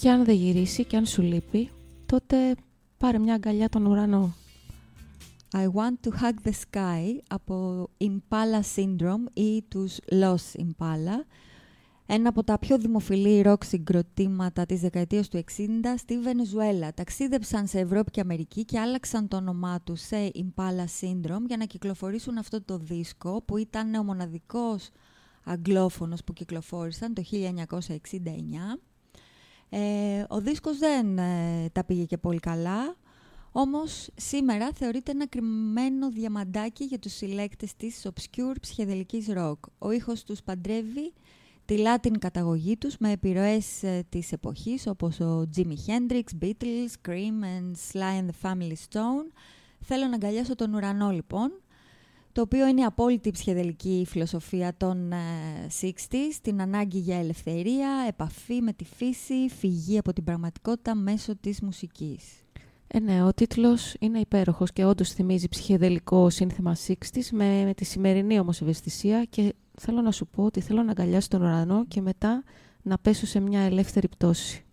Και αν δεν γυρίσει και αν σου λείπει, τότε πάρε μια αγκαλιά τον ουρανό. I want to hug the sky από Impala Syndrome ή τους Los Impala, ένα από τα πιο δημοφιλή ροκ συγκροτήματα της δεκαετίας του 60 στη Βενεζουέλα. Ταξίδεψαν σε Ευρώπη και Αμερική και άλλαξαν το όνομά τους σε Impala Syndrome για να κυκλοφορήσουν αυτό το δίσκο που ήταν ο μοναδικός αγγλόφωνος που κυκλοφόρησαν το 1969. Ο δίσκος δεν τα πήγε και πολύ καλά, όμως σήμερα θεωρείται ένα κρυμμένο διαμαντάκι για τους συλλέκτες της obscure ψυχεδελικής rock. Ο ήχος τους παντρεύει τη Latin καταγωγή τους με επιρροές της εποχής όπως ο Jimi Hendrix, Beatles, Cream and Sly and the Family Stone. Θέλω να αγκαλιάσω τον ουρανό λοιπόν, το οποίο είναι η απόλυτη ψυχεδελική φιλοσοφία των 60s, την ανάγκη για ελευθερία, επαφή με τη φύση, φυγή από την πραγματικότητα μέσω της μουσικής. Ναι, ο τίτλος είναι υπέροχος και όντως θυμίζει ψυχεδελικό σύνθημα 60s με τη σημερινή όμως ευαισθησία, και θέλω να σου πω ότι θέλω να αγκαλιάσω τον ουρανό και μετά να πέσω σε μια ελεύθερη πτώση.